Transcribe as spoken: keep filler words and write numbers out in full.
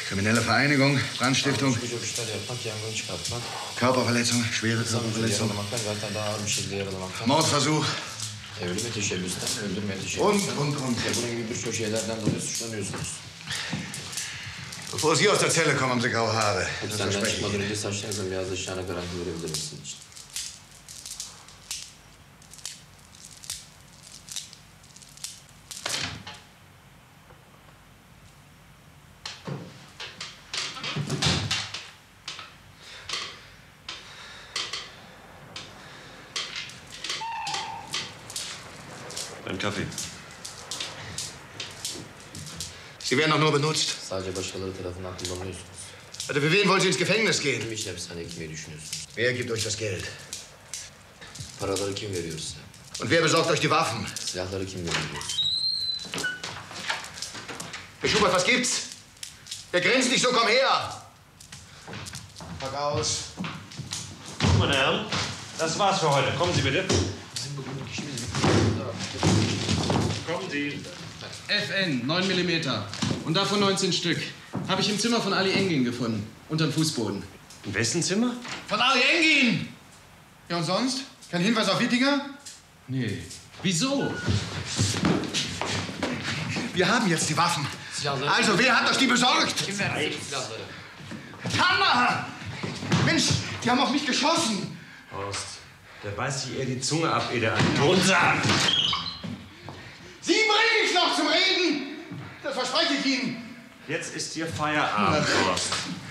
Kriminelle Vereinigung, Brandstiftung. Körperverletzung, schwere Körperverletzung. Mordversuch. Und, und, und. Bevor Sie aus der Zelle kommen, haben Sie graue Haare. Das verspreche ich Ihnen. Ein Kaffee. Sie werden doch nur benutzt. Also für wen wollen Sie ins Gefängnis gehen? Wer gibt euch das Geld? Und wer besorgt euch die Waffen? Herr Schubert, was gibt's? Der grinst nicht so, komm her! Pack aus. Meine Herren, das war's für heute. Kommen Sie bitte. Kommen Sie. F N, neun Millimeter. Und davon neunzehn Stück. Habe ich im Zimmer von Ali Engin gefunden. Unterm Fußboden. Im wessen Zimmer? Von Ali Engin! Ja, und sonst? Kein Hinweis auf Wittinger? Nee. Wieso? Wir haben jetzt die Waffen. Also, wer hat euch die besorgt? Tanner! Mensch, die haben auf mich geschossen. Horst, der beißt sich eher die Zunge ab, ehe der an runter. Sie bringe ich noch zum Reden! Das verspreche ich Ihnen. Jetzt ist hier Feierabend, Horst.